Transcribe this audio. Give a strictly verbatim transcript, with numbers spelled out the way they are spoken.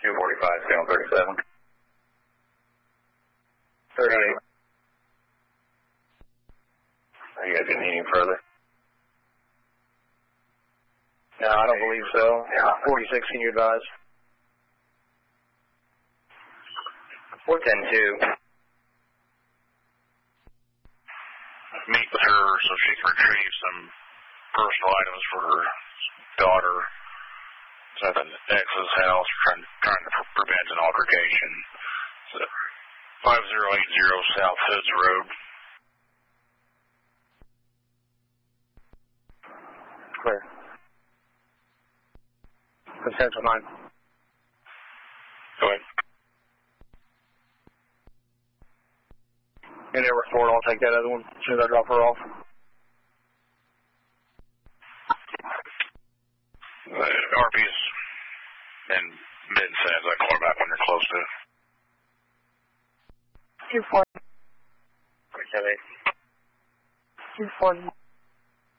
two forty-five, Channel thirty-seven. thirty-eight. Are you guys getting any further? No, I don't believe so. forty-six, can you advise? four ten two. Meet with her so she can retrieve some personal items for her daughter. It's at an ex's house, trying, trying to prevent an altercation. It's at five zero eight zero South Hoods Road. Clear. Potential nine. Go ahead. In there, report, I'll take that other one as soon as I drop her off. Uh, R P's and mid says I call her back when they're close to it. two forty. forty-seven. two forty.